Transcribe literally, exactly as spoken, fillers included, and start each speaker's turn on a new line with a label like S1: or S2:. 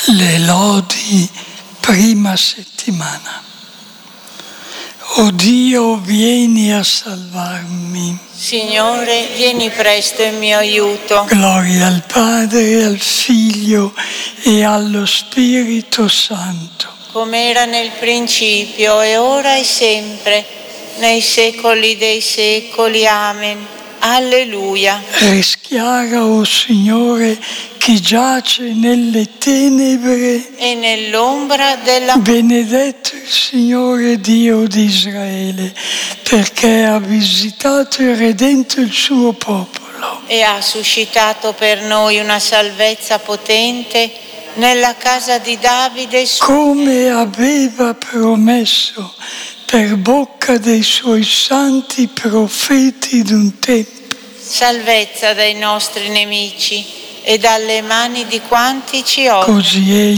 S1: Le lodi, prima settimana. O Dio, vieni a salvarmi.
S2: Signore, vieni presto in mio aiuto.
S1: Gloria al Padre, al Figlio e allo Spirito Santo.
S2: Come era nel principio, e ora e sempre, nei secoli dei secoli. Amen. Alleluia.
S1: Rischiara, o Signore, chi giace nelle tenebre.
S2: E nell'ombra della...
S1: Benedetto il Signore Dio di Israele, perché ha visitato e redento il suo popolo.
S2: E ha suscitato per noi una salvezza potente nella casa di Davide.
S1: Come aveva promesso per bocca dei suoi santi profeti d'un tempo.
S2: Salvezza dai nostri nemici e dalle mani di quanti ci odiano.
S1: Così